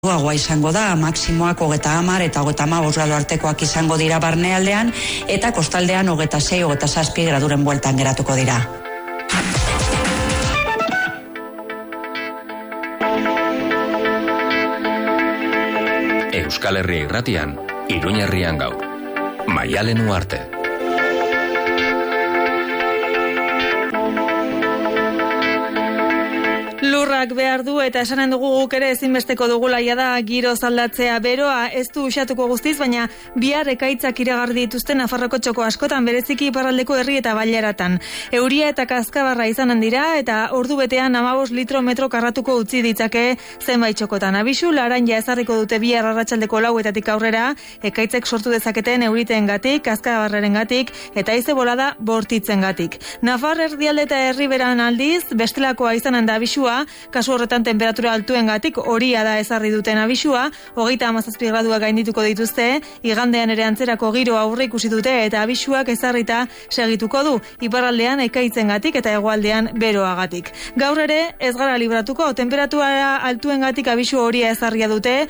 Gogoa izango da, maksimoak 30 eta 35 gradu artekoak izango dira barnealdean, eta kostaldean 26-27 graduren bueltan geratuko dira. Euskal Herria Irratian, Iruña Herrian gaur. Maialen Uarte. Lurrak behar du eta esanen dugu guk ere ezinbesteko dugula da giro aldatzea. Beroa ez du usatuko guztiz, baina bihar ekaitzak iragarri dituzten Nafarroko txoko askotan, bereziki iparraldeko herri eta bailaratan. Euria eta kazkabarra izanen dira eta ordu betean 15 litro metro karratuko utzi ditzake zenbait txokotan. Abisu laranja ezarriko dute bihar arratsaldeko 4:00 aurrera, ekaitzek sortu dezaketen euriteengatik, kazkabarrarengatik eta haize bolada bortitzengatik. Nafar erdialde eta herriberan aldiz bestelakoa izanen da abisua. Kasu horretan temperatura altuengatik horia da ezarri duten abisua, 37 graduak gaindituko dituzte, igandean ere antzerako giro aurre ikusi dute eta abisuak ezarrita segituko du, iparraldean ekaitzengatik eta hegoaldean beroagatik. Gaur ere ez gara libratuko, temperatura altuengatik abisu horia ezarria dute,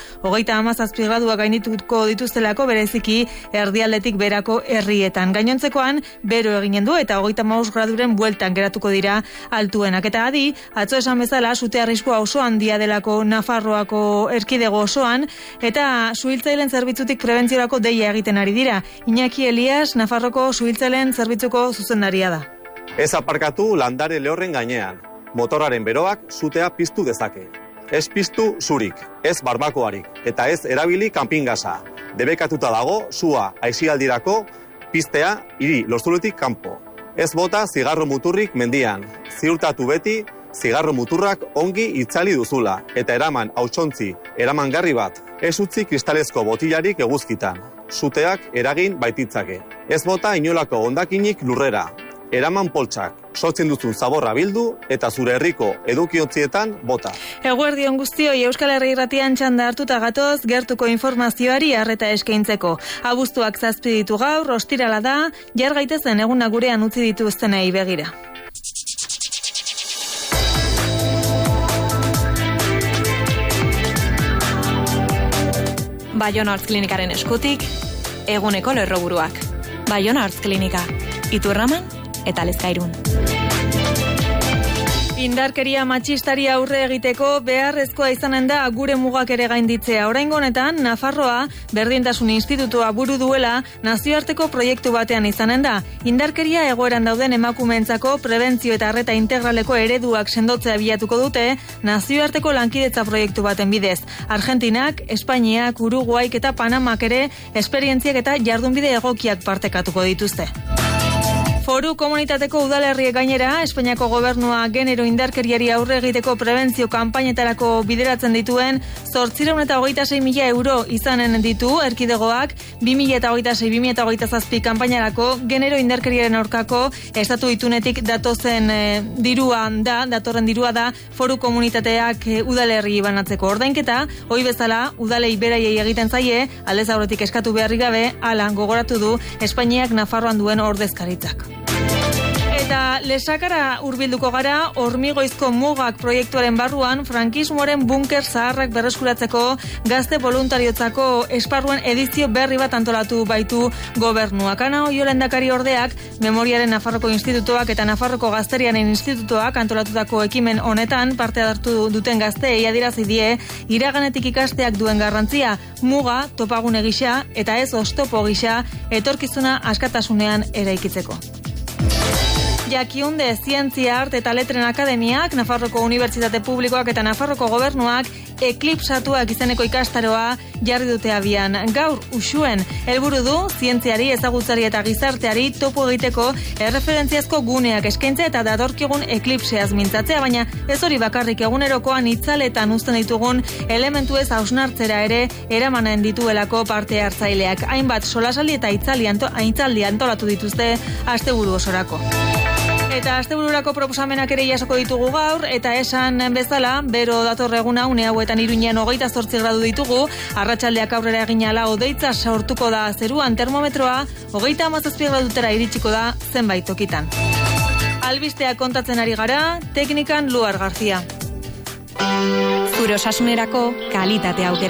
37 graduak gaindituko dituztelako bereziki erdialdetik berako herrietan. Gainontzekoan bero eginen du eta 35 graduren bueltan geratuko dira altuenak. Eta adi, atzo esan bezala, sute arriskua oso handia delako Nafarroako erkidego osoan, eta suhiltzaileen zerbitzutik prebentziorako deia egiten ari dira. Iñaki Elias, Nafarroko suhiltzaileen zerbitzuko zuzendaria da. Ez aparkatu landare lehorren gainean. Motorraren beroak sutea piztu dezake. Ez piztu zurik, ez barbakoarik, eta ez erabili kanpingasa. Debekatuta dago sua aisialdirako piztea hiri lorzuletik kanpo. Ez bota zigarro muturrik mendian. Ziurtatu beti zigarro muturrak ongi itzali duzula, eta eraman hautsontzi eramangarri bat. Ez utzi kristalezko botilarik eguzkitan. Suteak eragin baititzake. Ez bota inolako hondakinik lurrera. Eraman poltsak, sortzen duzun zaborra bildu eta zure herriko edukiontzietan bota. Eguerdion guztioi, Euskal Herria Irratian txanda hartuta gatoz gertuko informazioari arreta eskaintzeko. Abuztuak 7 ditu gaur, ostirala da, jar gaitezen eguna gurean utzi dituztenei begira. Baiona Artz Klinikaren eskutik, eguneko lerroburuak. Baiona Artz Klinika, Iturraman eta Lezkairun. Indarkeria matxistari aurre egiteko beharrezkoa izanen da gure mugak ere gainditzea. Oraingo honetan, Nafarroa Berdintasun Institutua buru duela nazioarteko proiektu batean izanen da. Indarkeria egoeran dauden emakumeentzako prebentzio eta arreta integraleko ereduak sendotzea bilatuko dute nazioarteko lankidetza proiektu baten bidez. Argentinak, Espainiak, Uruguaik eta Panamak ere esperientziak eta jardunbide egokiak partekatuko dituzte. Foru komunitateko udalerriek gainera, Espainiako gobernua genero indarkeriari aurre egiteko prebentzio kanpainetarako bideratzen dituen 826.000 euro izanen ditu erkidegoak 2026-2027 kanpainarako genero indarkeriaren aurkako estatu itunetik datorren dirua da foru komunitateak udalerri banatzeko ordainketa, ohi bezala udalei beraiei egiten zaie, aldez aurretik eskatu beharrik gabe, hala gogoratu du Espainiak Nafarroan duen ordezkaritzak. Eta lesakara hurbilduko gara, Hormigoizko mugak proiektuaren barruan, frankismoaren bunker zaharrak berreskuratzeko gazte voluntariotzako esparruen edizio berri bat antolatu baitu gobernuak. Ana Oiolendakari ordeak, Memoriaren Nafarroko Institutoak eta Nafarroko Gazterianen Institutoak antolatutako ekimen honetan parte hartu duten gazteei adierazi die iraganetik ikasteak duen garrantzia, muga, topagune gisa eta ez oztopo gisa etorkizuna askatasunean eraikitzeko. Jakiunde Zientzia, Arte eta Letren Akademiak, Nafarroko Unibertsitate Publikoak eta Nafarroko Gobernuak eklipsatuak izeneko ikastaroa jarri dute abian. Gaur usuen helburu du zientziari, ezagutzari eta gizarteari topo egiteko erreferentziazko guneak eskaintzea eta datorkigun eklipseaz mintzatzea, baina ez hori bakarrik egunerokoan itzaletan uzten ditugun elementu ez hausnartzera ere eramanen dituelako parte hartzaileak. Hainbat solasaldi eta hitzaldi antolatu dituzte asteburu osorako. Eta astebururako proposamenak ere jasoko ditugu gaur, eta esan bezala, bero dator eguna une hauetan Iruñean 28 gradu ditugu, arratsaldeak aurrera egin ala hodeitza sortuko da zeruan, termometroa 37 gradutera iritsiko da zenbait tokitan. Albisteak kontatzen ari gara, teknikan Luar Garzia. Zure osasunerako kalitate aukera.